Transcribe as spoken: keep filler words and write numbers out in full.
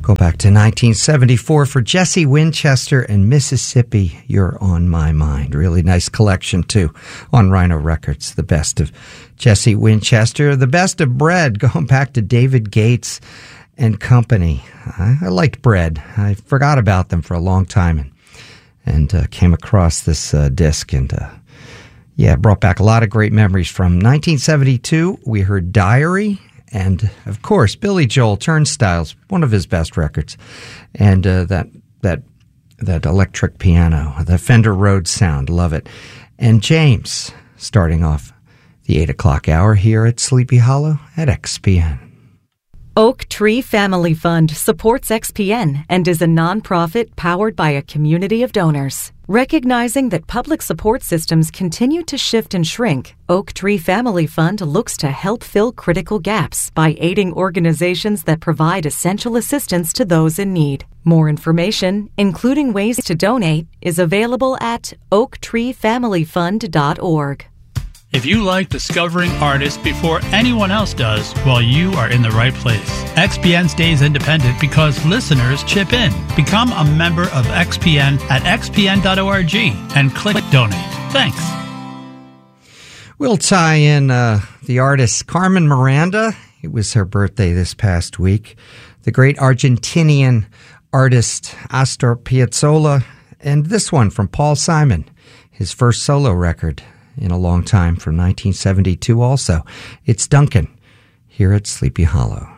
Go back to nineteen seventy-four for Jesse Winchester and Mississippi, You're on My Mind. Really nice collection, too, on Rhino Records. The best of Jesse Winchester, the best of Bread, going back to David Gates and company. I, I liked Bread. I forgot about them for a long time and, and uh, came across this uh, disc and, uh, yeah, brought back a lot of great memories. From nineteen seventy-two, we heard Diary. And, of course, Billy Joel, Turnstiles, one of his best records. And uh, that that that electric piano, the Fender Rhodes sound, love it. And James, starting off the eight o'clock hour here at Sleepy Hollow at X P N. Oak Tree Family Fund supports X P N and is a nonprofit powered by a community of donors. Recognizing that public support systems continue to shift and shrink, Oak Tree Family Fund looks to help fill critical gaps by aiding organizations that provide essential assistance to those in need. More information, including ways to donate, is available at oak tree family fund dot org. If you like discovering artists before anyone else does, well, you are in the right place. X P N stays independent because listeners chip in. Become a member of X P N at x p n dot org and click donate. Thanks. We'll tie in uh, the artist Carmen Miranda. It was her birthday this past week. The great Argentinian artist Astor Piazzolla. And this one from Paul Simon, his first solo record in a long time, from nineteen seventy-two also. It's Duncan here at Sleepy Hollow.